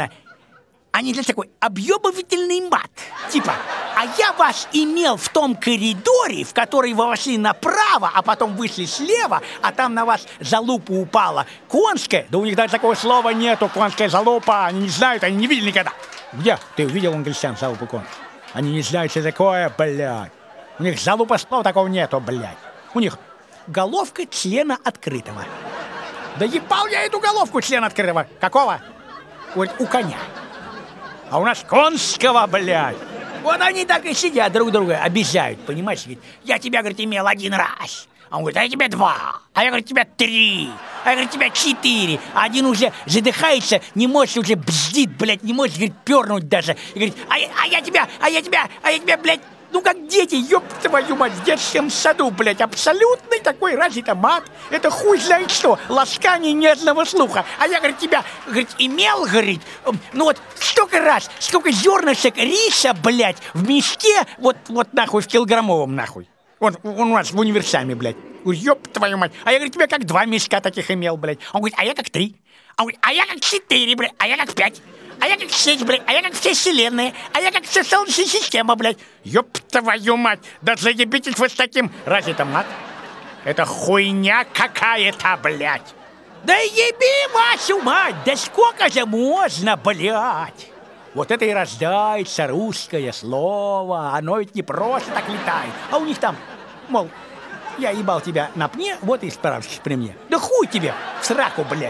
Они для такой объебывательный мат. Типа, а я вас имел в том коридоре, в который вы вошли направо, а потом вышли слева, а там на вас залупа упала. Конская? Да у них даже такого слова нету, конская залупа. Они не знают, они не видели никогда. Где? Ты увидел англичан залупу конскую? Они не знают, что такое, блядь. У них залупа слова такого нету, блядь. У них головка члена открытого. Да ебал я эту головку члена открытого. Какого? Вот у коня. А у нас конского, блядь. Вот они так и сидят, друг друга обижают, понимаешь? Я тебя, говорит, имел 1 раз. А он говорит, а я тебя 2. А я, говорит, тебя 3. А я, говорит, тебя 4. А один уже задыхается, не может, уже бздит, блядь, не может, говорит, пернуть даже. И говорит, а я тебя, блядь, ну как дети, ёб твою мать, в детском саду, блядь, абсолютный такой, разве это мат? Это хуй знает что, ласкание нежного слуха. А я, говорит, тебя, говорит, имел, говорит, ну вот столько раз, сколько зернышек риса, блядь, в мешке, вот нахуй, в килограммовом, нахуй. Он у нас в универсаме, блядь. Ёб твою мать. А я, говорит, тебя как 2 мешка таких имел, блядь. Он говорит, а я как 3. А он говорит, а я как 4, блядь, а я как 5. А я как 6, блядь, а я как все вселенные, а я как вся Солнечная система, блядь. Ёб твою мать, да заебитесь вы с таким. Разве это мат? Это хуйня какая-то, блядь. Да еби вашу мать, да сколько же можно, блядь. Вот это и рождается русское слово, оно ведь не просто так летает. А у них там, мол, я ебал тебя на пне, вот и справишься при мне. Да хуй тебе в сраку, блядь.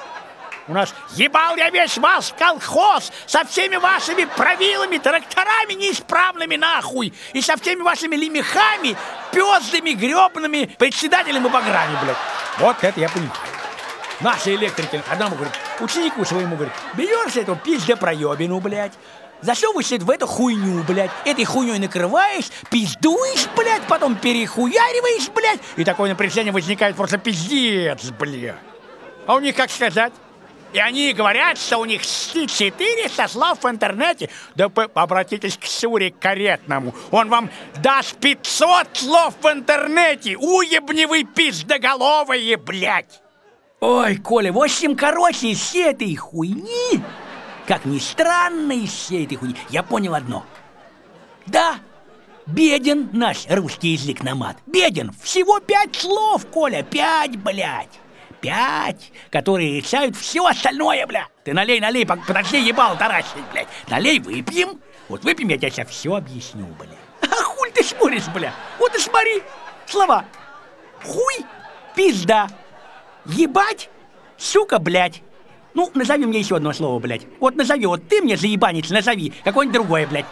У нас ебал я весь вас, колхоз, со всеми вашими правилами, тракторами неисправными нахуй, и со всеми вашими лемехами, пёздами, грёбаными председателями баграми, блядь. Вот это я понимаю. Наши электрики одному говорят, ученику своему говорят, берешь эту пиздопроёбину, блядь, засовываешься в эту хуйню, блядь, этой хуйней накрываешь, пиздуешь, блядь, потом перехуяриваешь, блядь, и такое напряжение возникает просто пиздец, блядь. А у них как сказать? И они говорят, что у них 400 слов в интернете. Да обратитесь к Суре Каретному. Он вам даст 500 слов в интернете. Уебни вы пиздоголовые, блядь. Ой, Коля, в общем, короче, из всей этой хуйни, как ни странно, из всей этой хуйни, я понял одно. Да, беден наш русский язык на мат. Беден. Всего 5 слов, Коля, 5, блядь. 5, которые решают все остальное, бля. Ты налей, подожди, ебал, таращить, блядь. Налей, выпьем. Вот выпьем, я тебе сейчас все объясню, бля. А хуй ты смотришь, бля. Вот и смотри. Слова. Хуй, пизда, ебать, сука, блядь. Ну, назови мне еще одно слово, блядь. Вот назови, вот ты мне заебанец, назови. Какое-нибудь другое, блядь.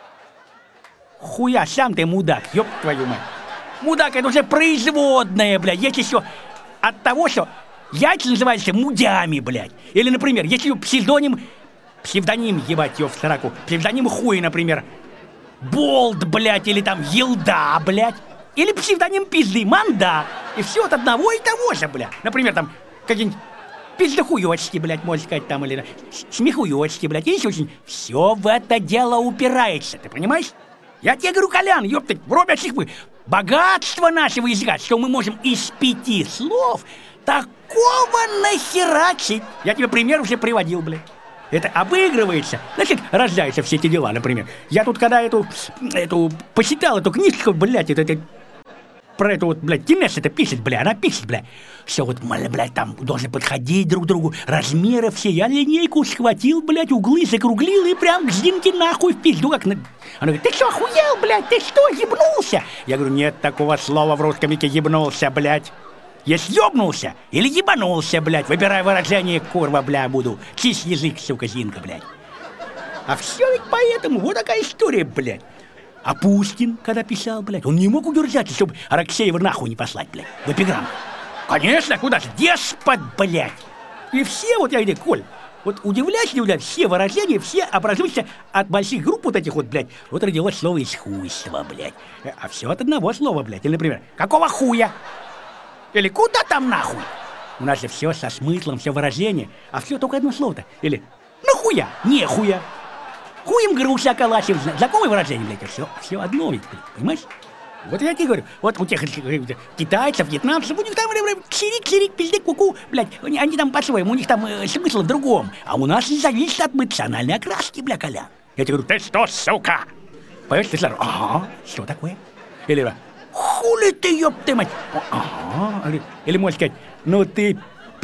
Хуя, сам ты мудак, ёб твою мать. Мудак, это уже производное, блядь. Есть еще от того, что яйца называются мудями, блядь. Или, например, если псевдоним, ебать его в сраку, псевдоним хуй, например, болт, блядь, или там елда, блядь. Или псевдоним пизды, манда. И все от одного и того же, блядь. Например, там какие-нибудь пиздохуёчки, блядь, можно сказать, там, или смехуёчки, блядь, есть очень. Все в это дело упирается, ты понимаешь? Я тебе говорю, Колян, ёпта, вроде мы богатство нашего языка, что мы можем из 5 слов такого нахерачить. Я тебе пример уже приводил, блядь. Это обыгрывается, значит, рождаются все эти дела, например. Я тут, когда эту почитал эту книжку, блядь, про эту вот, блядь, Тинес это пишет, блядь, она пишет, блядь. Все вот, блядь, там должны подходить друг к другу, размеры все. Я линейку схватил, блядь, углы закруглил и прям к Зинке нахуй в пизду, как на... Она говорит, ты что, охуел, блядь, ты что, ебнулся? Я говорю, нет такого слова в русском языке, ебнулся, блядь. Есть ёбнулся или ебанулся, блядь, выбирай выражение, курва, бля, буду. Чисть язык, сука, Зинка, блядь. А все ведь поэтому, вот такая история, блядь. А Пушкин, когда писал, блядь, он не мог удержаться, чтобы Араксеева нахуй не послать, блядь, в эпиграмму. Конечно, куда же, деспот, блядь. И все, вот я говорю, Коль, вот удивляйся, все выражения, все образуются от больших групп вот этих вот, блядь. Вот родилось слово из хуйства, блядь. А все от одного слова, блядь. Или, например, какого хуя? Или куда там нахуй? У нас же все со смыслом, все выражение, а все только одно слово-то. Или нахуя, нехуя. Хуем груша околачивать. Знакомое выражение, блядь, все одно ведь, блядь, понимаешь? Вот я тебе говорю, вот у тех китайцев, вьетнамцев, у них там чирик, пиздик, куку, блядь, они там по-своему, у них там смысл в другом. А у нас зависит от эмоциональной окраски, бля, Колян. Я тебе говорю, ты что, сука? Понимаешь, ты сразу, ага, что такое? Или хули ты, ёб ты мать? Ага. Или можешь сказать, ну ты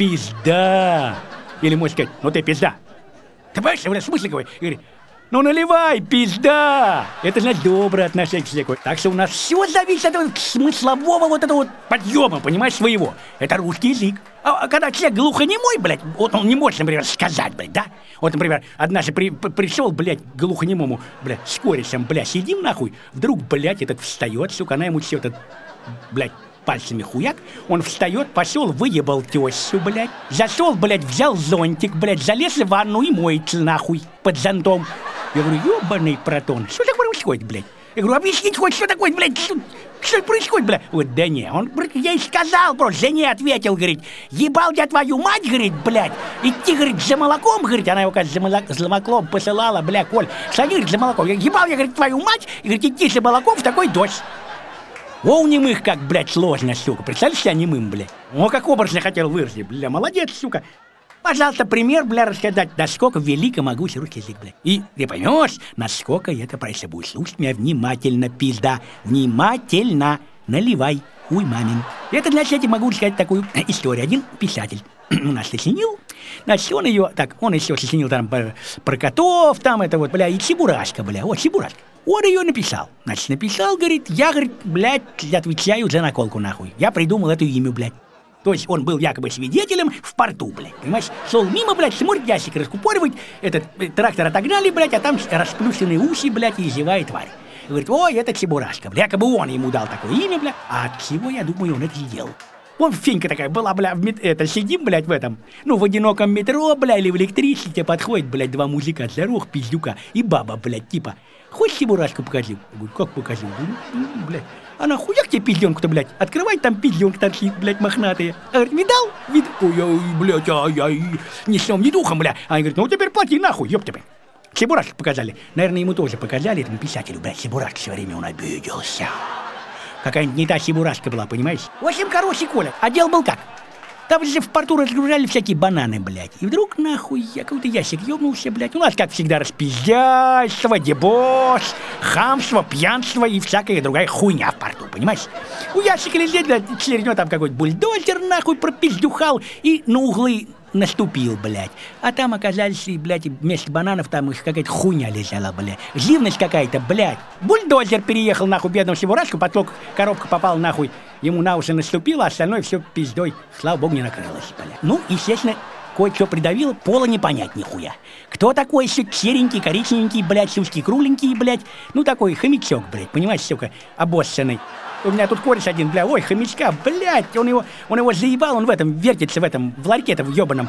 пизда. Или можешь сказать, ну ты пизда. Ты понимаешь, в смысле какой? Говорит, ну наливай, пизда! Это значит доброе отношение к человеку. Так что у нас все зависит от этого смыслового вот этого вот подъема, понимаешь, своего. Это русский язык. А когда человек глухонемой, блядь, вот он не может, например, сказать, блядь, да? Вот, например, однажды пришел, блядь, к глухонемому, блядь, с корешем, блядь, сидим нахуй, вдруг, блядь, этот встает, сука, она ему все этот, блядь, пальцами хуяк, он встает, пошел, выебал тещу, блядь, зашел, блядь, взял зонтик, блядь, залез в ванну и моется нахуй под зонтом. Я говорю, ёбаный протон, что такое происходит, блядь? Я говорю, объяснить хоть, что такое, блядь, что происходит, блядь? Вот, да не, он, я и сказал просто, жене ответил, говорит, ебал я твою мать, говорит, блядь, идти, говорит, за молоком, говорит, она его, кажется, за молоком посылала, бля, Коль, сходи, говорит, за молоком. Я ебал я, говорит, твою мать, и, говорит, идти за молоком в такой дождь. О, у немых как, блядь, сложно, сука, представляешь себя немым, блядь? О, как образно хотел выразить, бля, молодец, сука. Пожалуйста, пример, бля, рассказать, насколько велико могучий русский язык, бля. И ты поймешь, насколько это проще будет. Слушай меня внимательно, пизда. Внимательно. Наливай, хуй мамин. Это, значит, я могу сказать такую историю. Один писатель у нас сочинил. Значит, он ее, так, он еще сочинил там про котов, там это вот, бля, и Чебурашка, бля, вот Чебурашка. Он ее написал. Значит, написал, говорит, я, говорит, блядь, отвечаю за наколку, нахуй. Я придумал эту имя, блядь. То есть он был якобы свидетелем в порту, блядь, понимаешь? Шел мимо, блядь, смотрит, ящик раскупоривает, этот трактор отогнали, блядь, а там расплющенные уши, блядь, и живая тварь. Говорит, ой, это Чебурашка, блядь, якобы он ему дал такое имя, блядь, а от чего, я думаю, он это сделал. Вон фенька такая была, бля, сидим, блядь, в этом, ну, в одиноком метро, бля, или в электричестве, подходит, блядь, два мужика, здоровых пиздюка, и баба, блядь, типа, хочешь Чебурашку покажи? Я говорю, как покажи? Блядь. Она хуяк тебе пизденку-то, блядь, открывай, там пизденка торчит, блядь, мохнатая. Она говорит, видал? Ой, блядь, ай, ни сном, ни духом, блядь. Она говорит, ну теперь плати нахуй, ёпта, блядь. Чебурашку показали. Наверное, ему тоже показали, этому писателю, блядь, Чебурашка все время он обиделся. Какая-нибудь не та Чебурашка была, понимаешь? В общем, короче, Коля, а дело был как? Там же в порту разгружали всякие бананы, блядь. И вдруг, нахуй, я какой-то ящик ёбнулся, блядь. У нас, как всегда, распиздяйство, дебош, хамство, пьянство и всякая другая хуйня в порту, понимаешь? У ящика лежит, блядь, через него там какой-то бульдозер, нахуй, пропиздюхал и на углы наступил, блядь. А там оказались, блядь, вместо бананов там их какая-то хуйня лежала, блядь. Живность какая-то, блядь. Бульдозер переехал, нахуй, бедному Чебурашку, потом коробка попала, нахуй, ему на уши наступила, а остальное все пиздой, слава богу, не накрылось, блядь. Ну, естественно, кое-что придавило, пола не понять нихуя. Кто такой еще серенький, коричневенький, блядь, сюськи кругленький, блядь. Ну, такой хомячок, блядь, понимаешь, сука, обоссанный. У меня тут кореш один, бля, ой, хомячка, блядь, он его заебал, он в этом вертится, в ларьке-то в ёбаном.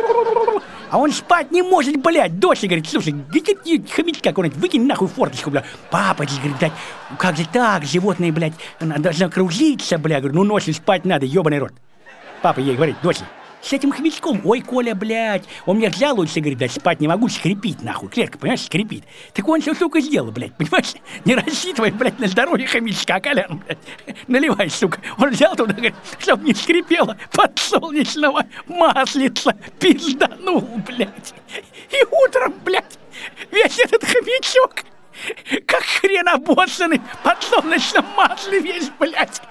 А он спать не может, блядь, дочь, говорит, слушай, хомячка какой-нибудь, выкинь нахуй форточку, бля. Папа, говорит, блядь, как же так, животные, блядь, должна кружиться, бля, говорю, ну ночью спать надо, ёбаный рот. Папа ей говорит, дочь, с этим хомячком. Ой, Коля, блядь, он мне жалуется, говорит, да спать не могу, скрипит, нахуй. Клетка, понимаешь, скрипит. Так он все, сука, сделал, блядь, понимаешь? Не рассчитывай, блядь, на здоровье хомячка, Колян, блядь. Наливай, сука. Он взял туда, говорит, чтоб не скрипело, подсолнечного маслица пизданул, блядь. И утром, блядь, весь этот хомячок, как хрен обоссанный, в подсолнечном масле весь, блядь.